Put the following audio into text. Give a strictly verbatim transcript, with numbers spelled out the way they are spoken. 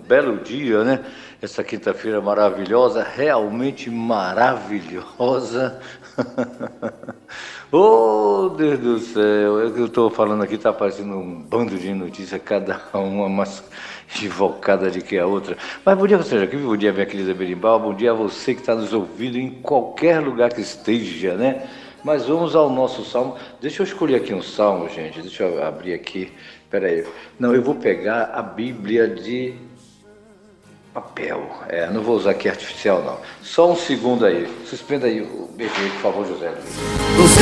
belo dia, né? Essa quinta-feira maravilhosa, realmente maravilhosa. Oh, Deus do céu, é que eu estou falando aqui, está aparecendo um bando de notícias, cada uma mais equivocada de que a outra. Mas bom dia você aqui, bom dia minha querida Berimbau, bom dia a você que está nos ouvindo em qualquer lugar que esteja, né? Mas vamos ao nosso salmo. Deixa eu escolher aqui um salmo, gente, deixa eu abrir aqui, peraí. Não, eu vou pegar a Bíblia de papel, é, não vou usar aqui artificial não. Só um segundo aí, suspenda aí o B G, por favor, José.